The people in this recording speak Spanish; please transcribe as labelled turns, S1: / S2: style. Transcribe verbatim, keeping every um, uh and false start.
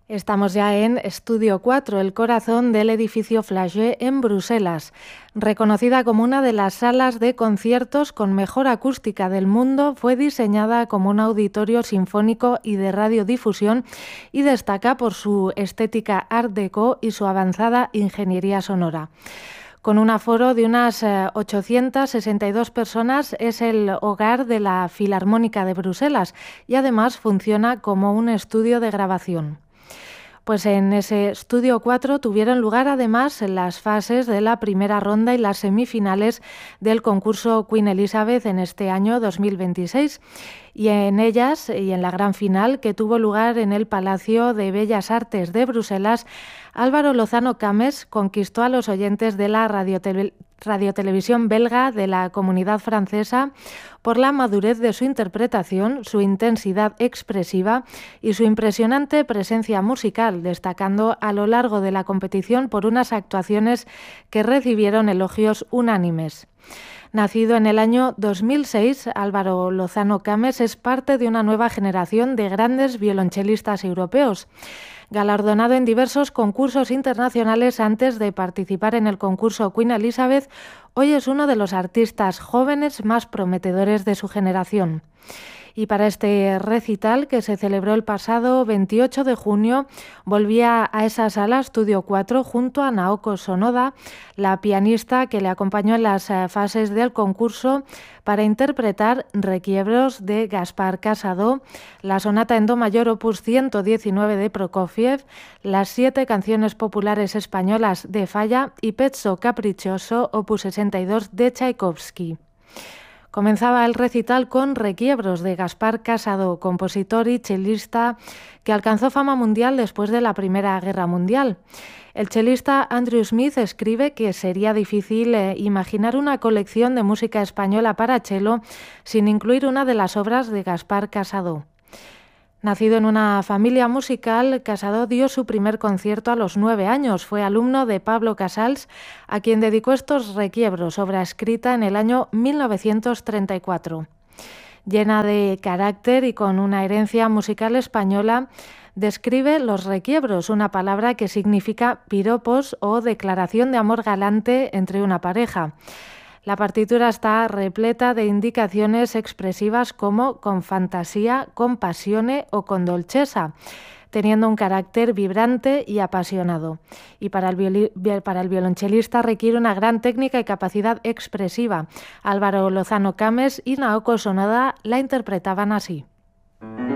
S1: Estamos ya en Estudio cuatro, el corazón del edificio Flagey en Bruselas. Reconocida como una de las salas de conciertos con mejor acústica del mundo, fue diseñada como un auditorio sinfónico y de radiodifusión y destaca por su estética art déco y su avanzada ingeniería sonora. Con un aforo de unas ochocientas sesenta y dos personas, es el hogar de la Filarmónica de Bruselas y además funciona como un estudio de grabación. Pues en ese Estudio cuatro tuvieron lugar además las fases de la primera ronda y las semifinales del concurso Queen Elizabeth en este año dos mil veintiséis. Y en ellas, y en la gran final, que tuvo lugar en el Palacio de Bellas Artes de Bruselas, Álvaro Lozano Cames conquistó a los oyentes de la radiotele- radiotelevisión belga de la Comunidad Francesa por la madurez de su interpretación, su intensidad expresiva y su impresionante presencia musical, destacando a lo largo de la competición por unas actuaciones que recibieron elogios unánimes. Nacido en el año dos mil seis, Álvaro Lozano Cames es parte de una nueva generación de grandes violonchelistas europeos. Galardonado en diversos concursos internacionales antes de participar en el concurso Queen Elizabeth, hoy es uno de los artistas jóvenes más prometedores de su generación. Y para este recital, que se celebró el pasado veintiocho de junio, volvía a esa sala Estudio cuatro junto a Naoko Sonoda, la pianista que le acompañó en las fases del concurso, para interpretar Requiebros de Gaspar Casado, la sonata en do mayor opus ciento diecinueve de Prokofiev, las siete canciones populares españolas de Falla y Pezzo Capriccioso opus sesenta y dos de Tchaikovsky. Comenzaba el recital con Requiebros de Gaspar Casado, compositor y chelista que alcanzó fama mundial después de la Primera Guerra Mundial. El chelista Andrew Smith escribe que sería difícil eh, imaginar una colección de música española para chelo sin incluir una de las obras de Gaspar Casado. Nacido en una familia musical, Casado dio su primer concierto a los nueve años. Fue alumno de Pablo Casals, a quien dedicó estos Requiebros, obra escrita en el año mil novecientos treinta y cuatro. Llena de carácter y con una herencia musical española, describe los requiebros, una palabra que significa piropos o declaración de amor galante entre una pareja. La partitura está repleta de indicaciones expresivas como con fantasía, con passione o con dolcezza, teniendo un carácter vibrante y apasionado. Y para el, violi- para el violonchelista requiere una gran técnica y capacidad expresiva. Álvaro Lozano Cames y Naoko Sonoda la interpretaban así.